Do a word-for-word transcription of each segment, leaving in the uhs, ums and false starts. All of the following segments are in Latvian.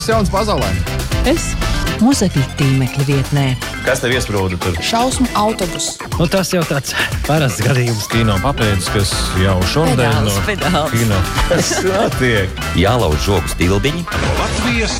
Jauns pasaulē. Es mūzekļu tīmekļa vietnē. Kas tev iesprūda tur? Šausmu autobus. Nu, tas jau tāds parasts gadījums. Kino papēdis, kas jau šodien Pedāls, no pedāls. kino. Kas notiek? Jālauž žogu stilbiņi. Latvijas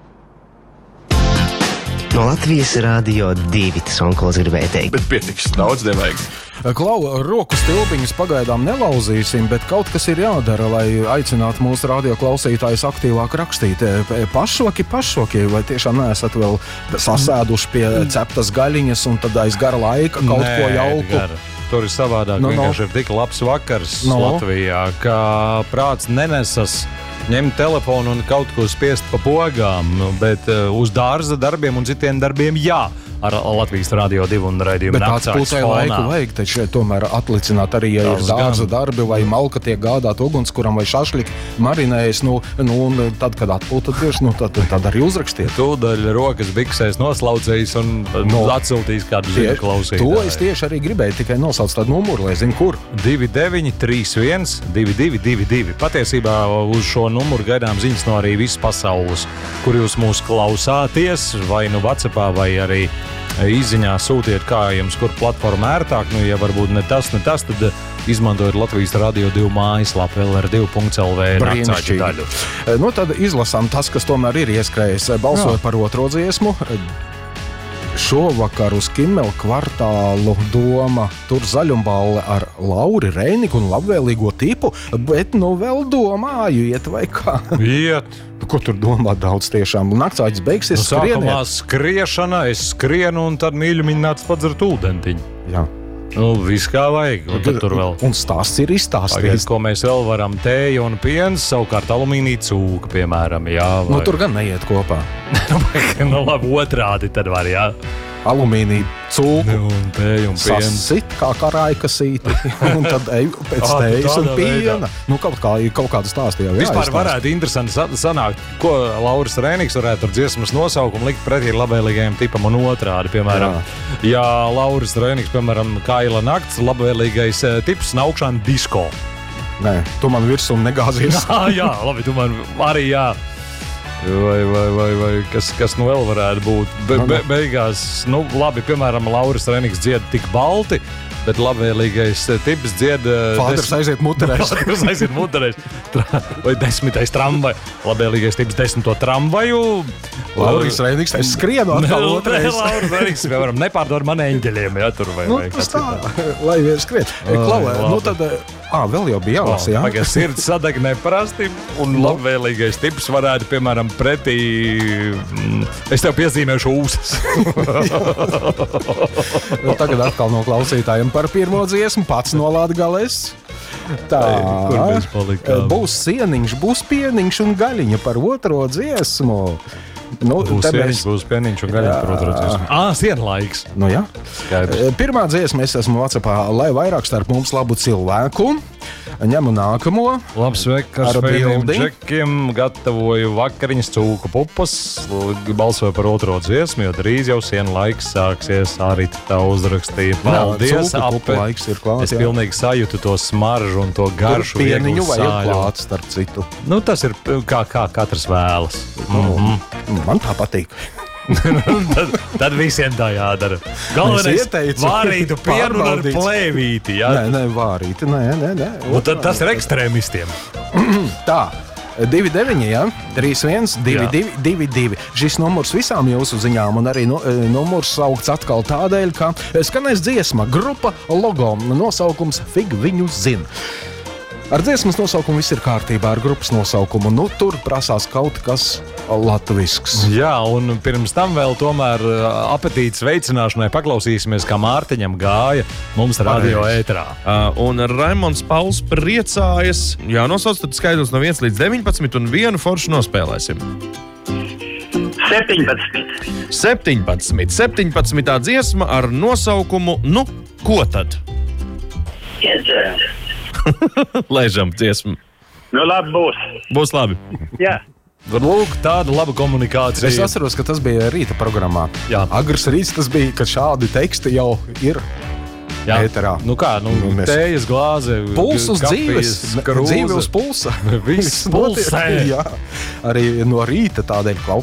No Latvijas Rādio divi, tas Onkuls gribēja teikt. Bet pietiks, daudz nevajag. Klau, roku stilbiņus pagaidām nelauzīsim, bet kaut kas ir jādara, lai aicinātu mūsu radioklausītājus aktīvāk rakstīt. Pašoki, pašoki, vai tiešām neesat vēl sasēduši pie ceptas gaļiņas un tad aiz gara laika kaut Nē, ko jauku? Edgar, tur ir savādāk. No, no. Vienkārši ir tik labs vakars No. Latvijā, ka prāts nenesas ņemt telefonu un kaut ko spiest pa pogām, bet uh, uz dārza darbiem un citiem darbiem jā. Ar Latvijas Rādio divi un raidījumu Bet tāds naktsāks pulcei fonā. laiku vajag, taču tomēr atlicināt arī, ja ir Tas dārza gan. darbi vai malka tiek gādāt ugunskuram vai šašliki marinējas, nu, nu, un tad, kad atpūtat tieši, nu, tad, tad arī uzrakstiet. Tūdaļ rokas biksēs noslaucējis un No. atsūtījis kādu ziņu klausītāju. To es tieši arī gribēju, tikai nosauc tādu numuru, lai zinu, kur. divi deviņi trīs viens divi divi divi divi. Patiesībā uz šo numuru gaidām ziņas no arī visas pasaules, kur jūs mūs klausāties, vai nu WhatsAppā, vai arī izziņā sūtiet, kā jums kur platforma ērtāk. Nu, ja varbūt ne tas, ne tas, tad izmantojiet Latvijas Rādio divi mājaslapu el er divi punkts el vē naktsāķu daļu. Nu, tad izlasām tas, kas tomēr ir ieskrējis. Balsoja par otro dziesmu. Šovakar uz Kimmela kvartālu doma, tur zaļumballe ar Lauri Reiniku un labvēlīgo tipu, bet nu vēl domāju, iet vai kā. Iet! Ko tur domāt daudz tiešām? Naktsāķis beigsies, Nu, sākumā skrieniet. skriešana, es skrienu un tad mīļumiņ nāc padzert ūdentiņu. Jā. Nu, viss kā vajag. Un tad tur vēl. Un stāsts ir Pagaid, izstāstīts. ko mēs vēl varam, tēju un piens, savukārt alumīnija cūka, piemēram, jā. Nu, Vai... tur gan neiet kopā. nu, labi, otrādi tad var, jā. Alumīnija cūku. Nu, un tēju un piens. Sasit kā karājkasīti, un tad eju pēc Ah, tējas un tādā piena. veidā. Nu, kaut, kā, kaut kādu stāstu jau Vispār jāizstāsta. varētu interesanti sa- sanākt, ko Lauris Rēniks varētu ar dziesmas nosaukumu likt pretī labvēlīgajam tipam un otrādi. Piemēram, jā. ja Lauris Rēniks, piemēram, Kaila nakts, labvēlīgais eh, tips naukšana disko. Nē, tu man virsū negāzies. Ah, jā, labi, tu man arī jā. Vai, vai, vai, vai kas, kas nu vēl varētu būt? Be, be, beigās, nu, labi, piemēram, Lauris Rēniks dzied tik balti, bet labvēlīgais eh, tips dzied... eh, Fāders des- aiziet muterēs. Fāders aiziet muterēs. Tra- Vai desmitais tramvaj. Labvēlīgais tips desmito tramvaju. Lauris Reiniks, es skrienu atkal otrais. Lauris Rēniks, piemēram, nepārdod man eņģeļiem, ja tur vai, Nu, vai tas kas tā, citā. lai vien skriet. Klau, labi. nu tad, ā, vēl jau bija jālasa, jā? Pagaid, sirds sadeg neparasti, un labvēlīgais tips varētu, piemēram, pretī... mm, Es tev piezīmēšu ūsas. Nu, tagad atkal no klausītājiem par pirmo dziesmu, pats no Latgales. Tā, Kur mēs palikām? būs sieniņš, būs pieniņš un gaļiņa par otro dziesmu. Nu, Būs te sieniņš, mēs- būs pieniņš un gaļiņš par otro dziesmu. Ā, sienlaiks. Nu, jā. Skaidrs. Pirmā dziesma, es esmu WhatsAppā, lai vairāk starp mums labu cilvēku. Ņemu nākamo. Labs vakars Ar feiniem bildi. džekiem, gatavoju vakariņas cūku pupas, balsoju par otro dziesmu, jo drīz jau sienlaiks sāksies, arī tā uzrakstīja. Paldies, cūku pupu ape. laiks ir klāt, Es jā. pilnīgi sajūtu to smaržu un to garšu. Pieniņu vieglu vajag sāļu. klāt, starp citu. Nu, tas ir kā, kā katrs vēlas. Mhm. Man tā patīk. tad, tad visiem tā jādara. Galvenais Es ieteicu vārītu pienu un ar pārbaudīt. plēvīti. Jā? Nē, nē, vārīti, nē, nē, nē. Un tad tas ir ekstrēmistiem. Tā. divi deviņi, ja? trīs viens, divi Jā. divi, divi divi. Šis numurs visām jūsu ziņām, un arī nu, e, numurs saukts atkal tādēļ, ka skanēs dziesma, grupa logo, nosaukums Fig viņu zin. Ar dziesmas nosaukumu viss ir kārtībā, ar grupas nosaukumu. Nu, tur prasās kaut kas latvisks. Jā, un pirms tam vēl tomēr uh, apetītes veicināšanai paklausīsimies, kā Mārtiņam gāja mums radio ēterā. Uh, un Raimonds Pauls priecājas. Jā, nosauc tad skaidrs no viens līdz deviņpadsmit un vienu foršu nospēlēsim. septiņpadsmit. septiņpadsmit. septiņpadsmitā dziesma ar nosaukumu Nu, ko tad? Iedzēr. Laižam dziesmu. Nu, labi būs. Būs labi. Jā. Lūk, tāda laba komunikācija. Es atceros, ka tas bija rīta programmā. Jā. Agrs rīts tas bija, kad šādi teksti jau ir Jā. ēterā. Nu kā, nu, Nu, mēs- tējas glāze, Puls uz dzīves, krūze. dzīve uz pulsa. Viss notiek. pulsē. Jā, arī no rīta tādēļ